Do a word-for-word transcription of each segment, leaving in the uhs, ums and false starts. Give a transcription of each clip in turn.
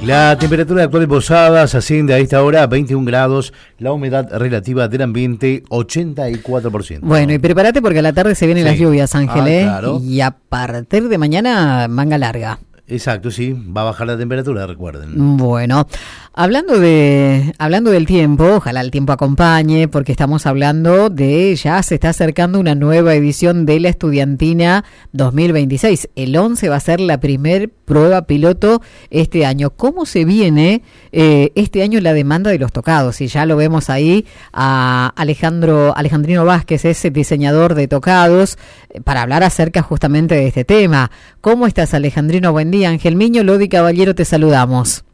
La temperatura actual de Posadas asciende a esta hora a veintiún grados, la humedad relativa del ambiente ochenta y cuatro por ciento. Bueno, y prepárate porque a la tarde se vienen sí. las lluvias, Ángel, ah, ¿eh? Claro. Y a partir de mañana, manga larga. Exacto, sí, va a bajar la temperatura, recuerden. Bueno, hablando de hablando del tiempo, ojalá el tiempo acompañe, porque estamos hablando de, ya se está acercando una nueva edición de la Estudiantina dos mil veintiséis. El once va a ser la primer prueba piloto este año. ¿Cómo se viene eh, este año la demanda de los tocados? Y ya lo vemos ahí a Alejandro Alejandrino Vázquez, es diseñador de tocados, para hablar acerca justamente de este tema. ¿Cómo estás, Alejandrino? Buen día. Ángel Miño, Lodi Caballero, te saludamos.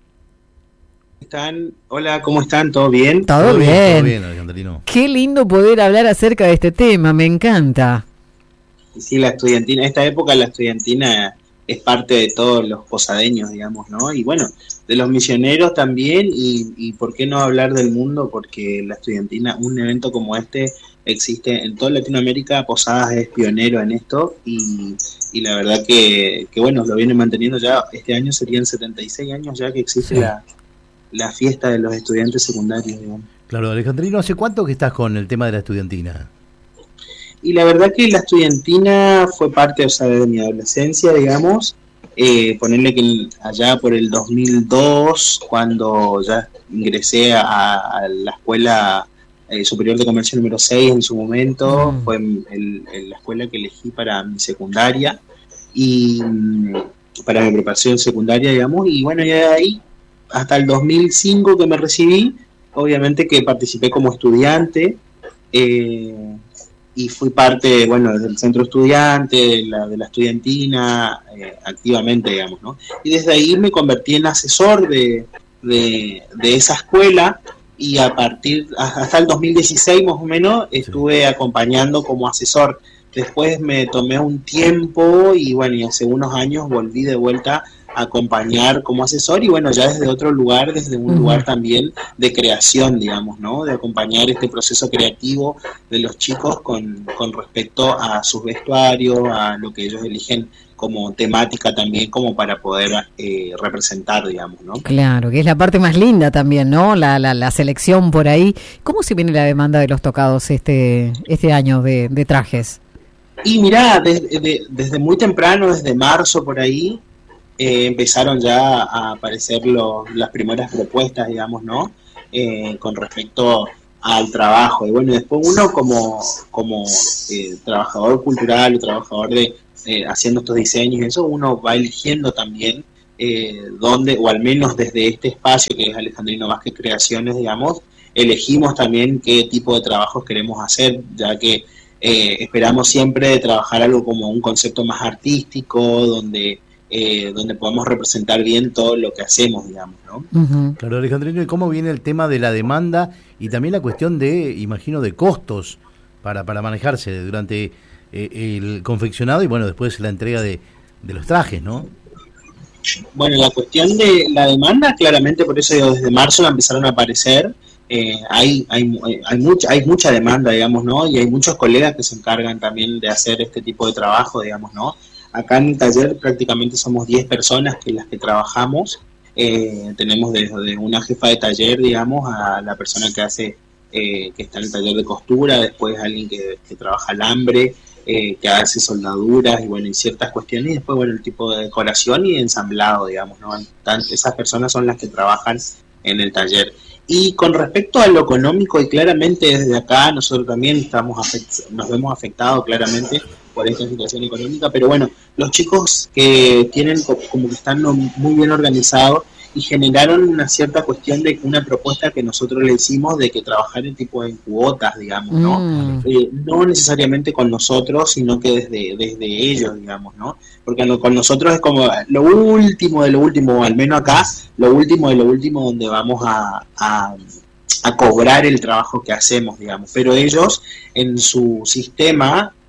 ¿Están? Hola, ¿cómo están? ¿Todo bien? Todo, ¿Todo bien. bien. Todo bien, Alejandrino. Qué lindo poder hablar acerca de este tema, me encanta. Sí, la estudiantina, esta época la estudiantina es parte de todos los posadeños, digamos, ¿no? Y bueno, de los misioneros también, y, y por qué no hablar del mundo, porque la estudiantina, un evento como este, existe en toda Latinoamérica. Posadas es pionero en esto, y, y la verdad que, que, bueno, lo viene manteniendo ya. Este año serían setenta y seis años ya que existe sí. la, la fiesta de los estudiantes secundarios, digamos. Claro, Alejandrino, ¿hace cuánto que estás con el tema de la estudiantina? Y la verdad que la estudiantina fue parte, o sea, de mi adolescencia, digamos. Eh, ponerle que allá por el dos mil dos, cuando ya ingresé a, a la escuela eh, superior de comercio número seis en su momento, mm. fue el, el, la escuela que elegí para mi secundaria y para mi preparación secundaria, digamos. Y bueno, ya de ahí hasta el dos mil cinco que me recibí, obviamente que participé como estudiante, eh, y fui parte, bueno, del centro estudiante, de la, de la estudiantina, eh, activamente, digamos, ¿no? Y desde ahí me convertí en asesor de, de, de esa escuela, y a partir, hasta el dos mil dieciséis más o menos, estuve acompañando como asesor. Después me tomé un tiempo y bueno, y hace unos años volví de vuelta a acompañar como asesor, y bueno, ya desde otro lugar, desde un uh-huh. lugar también de creación, digamos, ¿no? De acompañar este proceso creativo de los chicos con, con respecto a sus vestuarios, a lo que ellos eligen como temática también, como para poder eh, representar, digamos, ¿no? Claro, que es la parte más linda también, ¿no? La, la, la selección por ahí. ¿Cómo se viene la demanda de los tocados este, este año de, de trajes? Y mirá, desde, de, desde muy temprano, desde marzo por ahí, Eh, empezaron ya a aparecer lo, las primeras propuestas, digamos, ¿no? Eh, con respecto al trabajo. Y bueno, después uno como, como eh, trabajador cultural o trabajador de eh, haciendo estos diseños y eso, uno va eligiendo también eh, dónde, o al menos desde este espacio que es Alejandrino Vázquez Creaciones, digamos, elegimos también qué tipo de trabajos queremos hacer, ya que eh, esperamos siempre trabajar algo como un concepto más artístico, donde Eh, donde podamos representar bien todo lo que hacemos, digamos, ¿no? Uh-huh. Claro, Alejandrino, ¿y cómo viene el tema de la demanda y también la cuestión de, imagino, de costos para, para manejarse durante eh, el confeccionado y, bueno, después la entrega de, de los trajes, ¿no? Bueno, la cuestión de la demanda, claramente, por eso digo, desde marzo empezaron a aparecer, eh, hay, hay, hay, mucha, hay mucha demanda, digamos, ¿no? Y hay muchos colegas que se encargan también de hacer este tipo de trabajo, digamos, ¿no? Acá en el taller prácticamente somos diez personas que las que trabajamos. Eh, tenemos desde una jefa de taller, digamos, a la persona que hace, eh, que está en el taller de costura, después alguien que, que trabaja alambre, eh, que hace soldaduras y bueno, y ciertas cuestiones, y después bueno, el tipo de decoración y ensamblado, digamos, ¿no? Esas personas son las que trabajan en el taller. Y con respecto a lo económico, y claramente desde acá nosotros también estamos afect- nos vemos afectados claramente por esta situación económica, pero bueno, los chicos que tienen como que están muy bien organizados y generaron una cierta cuestión de una propuesta que nosotros le hicimos de que trabajar en tipo en cuotas, digamos, ¿no? Mm. Eh, no necesariamente con nosotros, sino que desde, desde ellos, digamos, ¿no? Porque no, con nosotros es como lo último de lo último, al menos acá, lo último de lo último donde vamos a, a, a cobrar el trabajo que hacemos, digamos, pero ellos en su sistema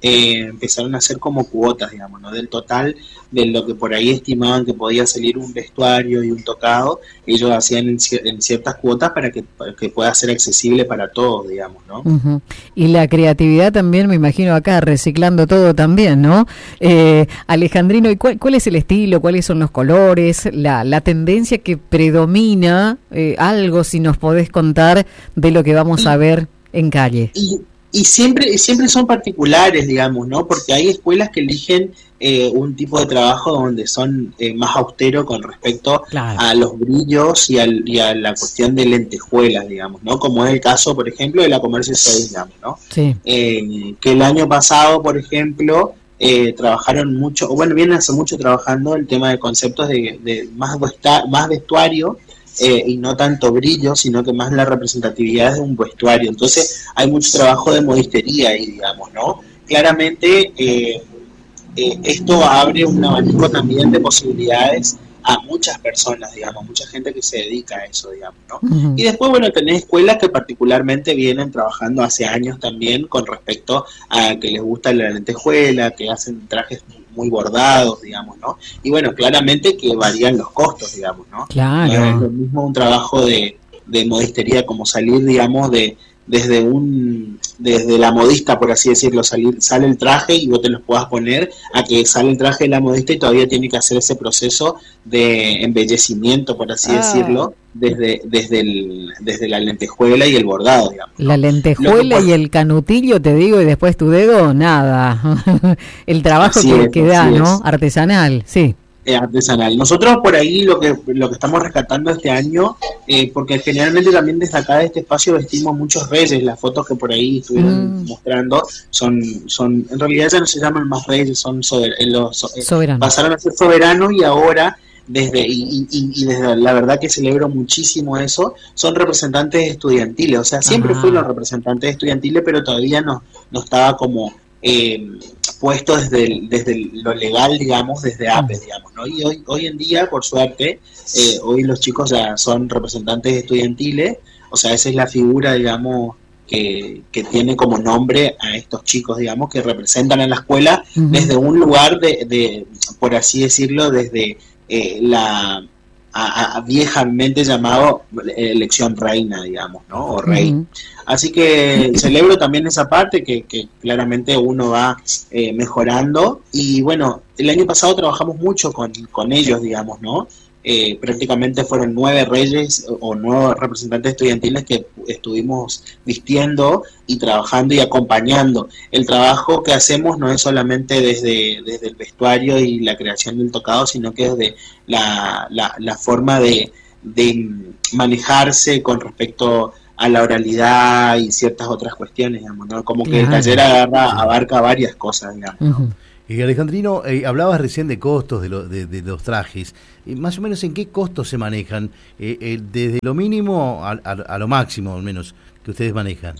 eh, empezaron a hacer como cuotas, digamos, ¿no? Del total de lo que por ahí estimaban que podía salir un vestuario y un tocado, ellos hacían en, en ciertas cuotas para que, para que pueda ser accesible para todos, digamos, ¿no? Uh-huh. Y la creatividad también, me imagino acá, reciclando todo también, ¿no? Eh, Alejandrino, ¿y cuál, cuál es el estilo, cuáles son los colores, la, la tendencia que predomina? Eh, algo, si nos podés contar de lo que vamos a ver en calle. Y, y siempre siempre son particulares, digamos, ¿no? Porque hay escuelas que eligen eh, un tipo de trabajo donde son eh, más austeros con respecto claro. a los brillos y, al, y a la cuestión de lentejuelas, digamos, ¿no? Como es el caso, por ejemplo, de la Comercio seis, digamos, ¿no? Sí. Eh, que el año pasado, por ejemplo, eh, trabajaron mucho, o bueno, vienen hace mucho trabajando el tema de conceptos de, de más, más vestuario, Eh, y no tanto brillo, sino que más la representatividad de un vestuario. Entonces hay mucho trabajo de modistería ahí, digamos, ¿no? Claramente eh, eh, esto abre un abanico también de posibilidades a muchas personas, digamos, mucha gente que se dedica a eso, digamos, ¿no? Uh-huh. Y después, bueno, tenés escuelas que particularmente vienen trabajando hace años también con respecto a que les gusta la lentejuela, que hacen trajes muy bordados, digamos, ¿no? Y bueno, claramente que varían los costos, digamos, ¿no? Claro. No es lo mismo un trabajo de, de modistería como salir, digamos, de desde un desde la modista, por así decirlo, salir sale el traje y vos te los puedas poner, a que sale el traje de la modista y todavía tiene que hacer ese proceso de embellecimiento, por así ah. decirlo, desde desde el desde la lentejuela y el bordado, digamos, ¿no? La lentejuela por... y el canutillo, te digo, y después tu dedo, nada. El trabajo así que, es, que da, ¿no? Es. Artesanal, sí. Eh, artesanal. Nosotros por ahí lo que lo que estamos rescatando este año, eh, porque generalmente también desde acá de este espacio vestimos muchos reyes, las fotos que por ahí estuvieron mm. mostrando son son en realidad ya no se llaman más reyes, son sober, los eh, pasaron a ser soberanos y ahora desde y, y, y desde la verdad que celebro muchísimo eso, son representantes estudiantiles, o sea, siempre Ajá. fueron representantes estudiantiles, pero todavía no no estaba como eh, puesto desde el, desde lo legal, digamos, desde A P E S, digamos, ¿no? Y hoy hoy en día, por suerte, eh, hoy los chicos ya son representantes estudiantiles, o sea, esa es la figura, digamos, que, que tiene como nombre a estos chicos, digamos, que representan a la escuela uh-huh. desde un lugar de, de, por así decirlo, desde eh, la a, a viejamente llamado elección reina, digamos, ¿no? O rey. Uh-huh. Así que celebro también esa parte que, que claramente uno va eh, mejorando. Y bueno, el año pasado trabajamos mucho con, con ellos, digamos, ¿no? Eh, prácticamente fueron nueve reyes o nueve representantes estudiantiles que estuvimos vistiendo y trabajando y acompañando. El trabajo que hacemos no es solamente desde, desde el vestuario y la creación del tocado, sino que desde la, la, la forma de, de manejarse con respecto a la oralidad y ciertas otras cuestiones, digamos, ¿no? Como que claro. el taller agarra, abarca varias cosas, digamos, ¿no? Uh-huh. Y Alejandrino, eh, hablabas recién de costos de, lo, de, de los trajes. Eh, más o menos, ¿en qué costos se manejan? Eh, eh, desde lo mínimo a, a, a lo máximo, al menos, que ustedes manejan.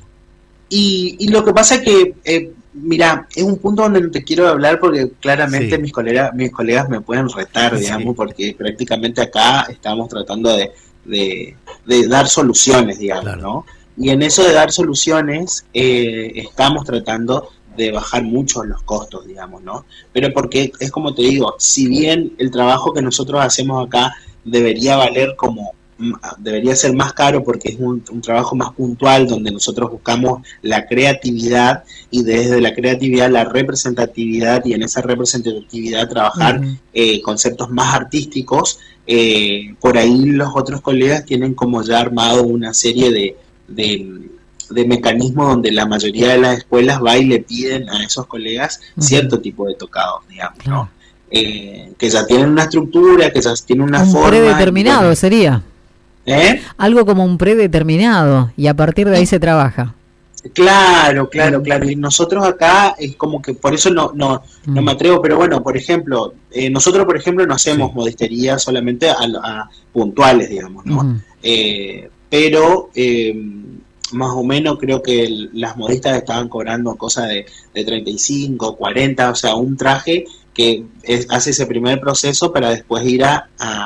Y, y lo que pasa es que, eh, mira, es un punto donde no te quiero hablar porque claramente sí. mis colegas mis colegas me pueden retar, digamos, sí. porque prácticamente acá estamos tratando de, de, de dar soluciones, digamos, claro. ¿no? Y en eso de dar soluciones, eh, estamos tratando de bajar mucho los costos, digamos, ¿no? Pero porque es como te digo, si bien el trabajo que nosotros hacemos acá debería valer como, debería ser más caro porque es un, un trabajo más puntual donde nosotros buscamos la creatividad y desde la creatividad la representatividad y en esa representatividad trabajar uh-huh. eh, conceptos más artísticos, eh, por ahí los otros colegas tienen como ya armado una serie de, de de mecanismo donde la mayoría de las escuelas va y le piden a esos colegas uh-huh. cierto tipo de tocados, digamos, claro. ¿no? Eh, que ya tienen una estructura, que ya tienen una un forma. Un predeterminado bueno. sería. ¿Eh? Algo como un predeterminado y a partir de ahí se trabaja. Claro, claro, claro. Y nosotros acá es como que por eso no no, uh-huh. no me atrevo, pero bueno, por ejemplo, eh, nosotros por ejemplo no hacemos sí. modistería solamente a, a puntuales, digamos, ¿no? Uh-huh. Eh, pero eh, más o menos creo que el, las modistas estaban cobrando cosas de, de treinta y cinco, cuarenta, o sea, un traje que es, hace ese primer proceso para después ir a, a,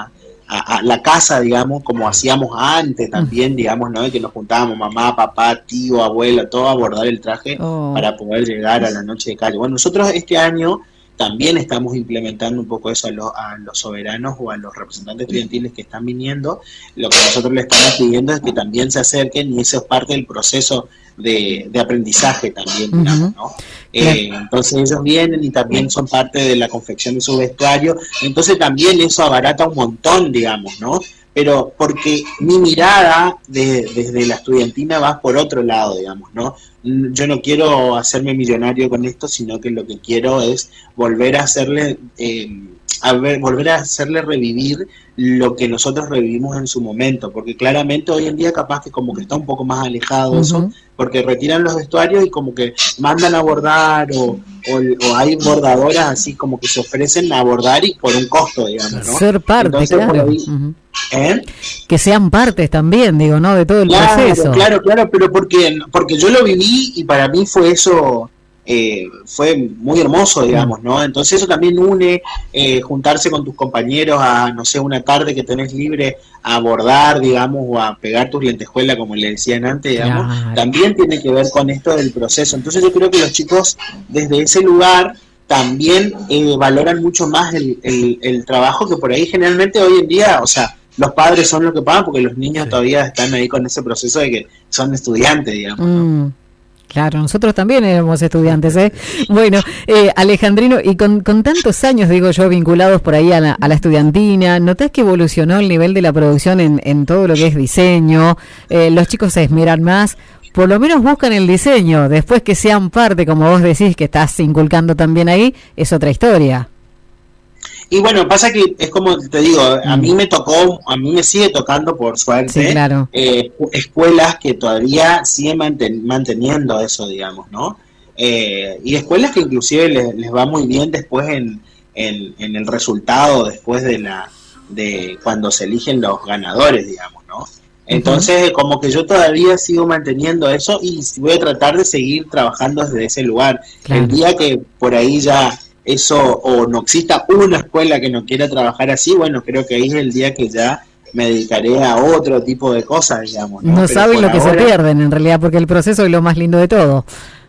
a, a la casa, digamos, como hacíamos antes también, digamos, ¿no? Que nos juntábamos mamá, papá, tío, abuela, todo a bordar el traje oh. para poder llegar a la noche de calle. Bueno, nosotros este año también estamos implementando un poco eso a los, a los soberanos o a los representantes estudiantiles que están viniendo. Lo que nosotros les estamos pidiendo es que también se acerquen, y eso es parte del proceso de, de aprendizaje también, digamos, ¿no? Eh, entonces ellos vienen y también son parte de la confección de su vestuario, entonces también eso abarata un montón, digamos, ¿no? Pero porque mi mirada de, desde la estudiantina va por otro lado, digamos, ¿no? Yo no quiero hacerme millonario con esto, sino que lo que quiero es volver a hacerle, eh, a ver, volver a hacerle revivir lo que nosotros revivimos en su momento, porque claramente hoy en día capaz que como que está un poco más alejado uh-huh. eso, porque retiran los vestuarios y como que mandan a bordar o, o, o hay bordadoras así como que se ofrecen a bordar y por un costo, digamos, ¿no? Ser parte, entonces, claro. Ahí, uh-huh. ¿eh? Que sean partes también, digo, ¿no? De todo el claro, proceso. Claro, claro, pero porque, porque yo lo viví y para mí fue eso... Eh, fue muy hermoso, digamos, ¿no? Entonces eso también une, eh, juntarse con tus compañeros a, no sé, una tarde que tenés libre a bordar, digamos, o a pegar tus lentejuelas, como le decían antes, digamos, claro. También tiene que ver con esto del proceso. Entonces yo creo que los chicos desde ese lugar también eh, valoran mucho más el, el, el trabajo que por ahí generalmente hoy en día, o sea, los padres son los que pagan porque los niños sí. todavía están ahí con ese proceso de que son estudiantes, digamos, ¿no? Mm. Claro, nosotros también éramos estudiantes, ¿eh? Bueno, eh, Alejandrino, y con, con tantos años, digo yo, vinculados por ahí a la, a la estudiantina, ¿notás que evolucionó el nivel de la producción en, en todo lo que es diseño? Eh, los chicos se esmeran más, por lo menos buscan el diseño, después que sean parte, como vos decís, que estás inculcando también ahí, es otra historia. Y bueno, pasa que es como te digo, a mí me tocó, a mí me sigue tocando por suerte, sí, claro. eh, escuelas que todavía siguen manten, manteniendo eso, digamos, ¿no? Eh, y escuelas que inclusive les, les va muy bien después en, en, en el resultado, después de la de cuando se eligen los ganadores, digamos, ¿no? Entonces, uh-huh. como que yo todavía sigo manteniendo eso y voy a tratar de seguir trabajando desde ese lugar. Claro. El día que por ahí ya eso, o no exista una escuela que no quiera trabajar así, bueno, creo que ahí es el día que ya me dedicaré a otro tipo de cosas, digamos. No, no saben lo que ahora se pierden en realidad, porque el proceso es lo más lindo de todo.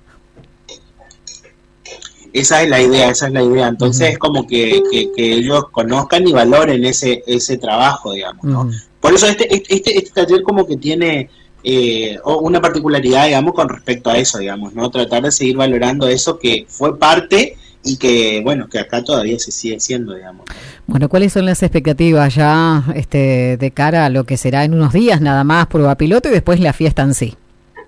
Esa es la idea, esa es la idea. Entonces uh-huh. es como que, que, que ellos conozcan y valoren ese ese trabajo, digamos, ¿no? Uh-huh. Por eso este, este, este taller como que tiene eh, una particularidad, digamos, con respecto a eso, digamos, ¿no? Tratar de seguir valorando eso que fue parte y que, bueno, que acá todavía se sigue siendo, digamos. Bueno, ¿cuáles son las expectativas ya este, de cara a lo que será en unos días nada más, prueba piloto y después la fiesta en sí?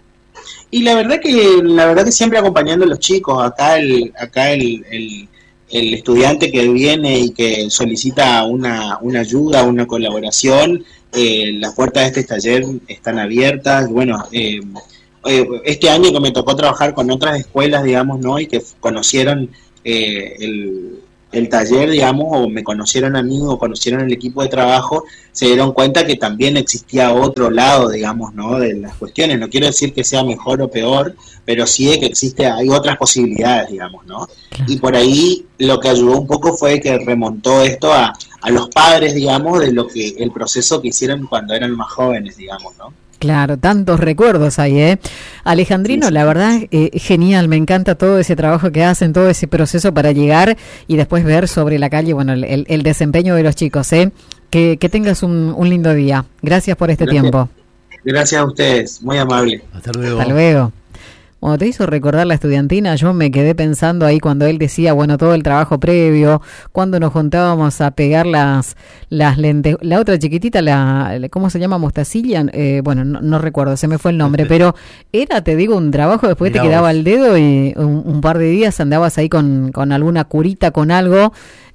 Y la verdad que la verdad que siempre acompañando a los chicos, acá el acá el, el, el estudiante que viene y que solicita una, una ayuda, una colaboración, eh, las puertas de este taller están abiertas. Bueno, eh, este año que me tocó trabajar con otras escuelas, digamos, ¿no? Y que conocieron Eh, el, el taller, digamos, o me conocieron a mí o conocieron el equipo de trabajo, se dieron cuenta que también existía otro lado, digamos, ¿no? De las cuestiones. No quiero decir que sea mejor o peor, pero sí de que existe, hay otras posibilidades, digamos, ¿no? Claro. Y por ahí lo que ayudó un poco fue que remontó esto a, a los padres, digamos, de lo que el proceso que hicieron cuando eran más jóvenes, digamos, ¿no? Claro, tantos recuerdos ahí, ¿eh? Alejandrino, sí, sí. La verdad, eh, genial, me encanta todo ese trabajo que hacen, todo ese proceso para llegar y después ver sobre la calle, bueno, el, el desempeño de los chicos, ¿eh? Que, que tengas un, un lindo día. Gracias por este Gracias. tiempo. Gracias a ustedes, muy amable. Hasta luego. Hasta luego. Bueno, te hizo recordar la estudiantina, yo me quedé pensando ahí cuando él decía, bueno, todo el trabajo previo, cuando nos juntábamos a pegar las las lentes, la otra chiquitita, la ¿cómo se llama? Mostacilla, eh, bueno, no, no recuerdo, se me fue el nombre, pero era, te digo, un trabajo, después Mirá te quedaba vos. el dedo y un, un par de días andabas ahí con, con alguna curita, con algo,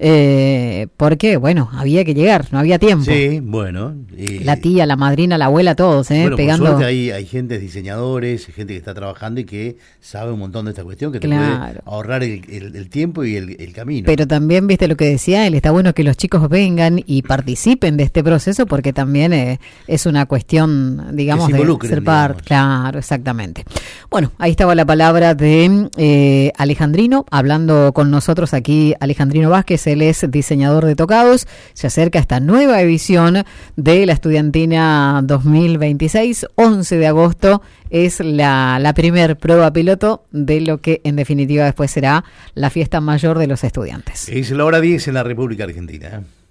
eh, porque, bueno, había que llegar, no había tiempo. Sí, bueno. Y, la tía, la madrina, la abuela, todos, ¿eh? Bueno, pegando. por suerte hay, hay gente diseñadores, gente que está trabajando y que que sabe un montón de esta cuestión, que claro. te puede ahorrar el, el, el tiempo y el, el camino. Pero también, viste lo que decía él, está bueno que los chicos vengan y participen de este proceso porque también eh, es una cuestión, digamos, de ser parte. Claro, exactamente. Bueno, ahí estaba la palabra de eh, Alejandrino, hablando con nosotros aquí, Alejandrino Vázquez, él es diseñador de tocados. Se acerca esta nueva edición de la Estudiantina dos mil veintiséis, once de agosto es la, la primer prueba piloto de lo que en definitiva después será la fiesta mayor de los estudiantes. Es la hora diez en la República Argentina.